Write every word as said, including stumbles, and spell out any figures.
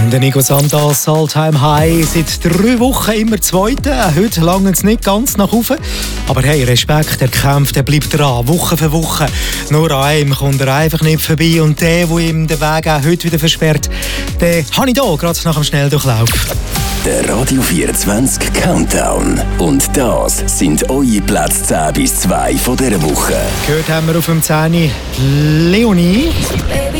Der Nico Santos, All-Time High, seit drei Wochen immer Zweiter. Heute lange es nicht ganz nach oben. Aber hey, Respekt, der kämpft, der bleibt dran, Woche für Woche. Nur an einem kommt er einfach nicht vorbei. Und der, der ihm den Weg auch heute wieder versperrt, den habe ich hier, gerade nach dem Schnelldurchlauf. Der Radio vierundzwanzig Countdown. Und das sind eure Platz zehn bis zwei von dieser Woche. Gehört haben wir auf dem zehn Leonie.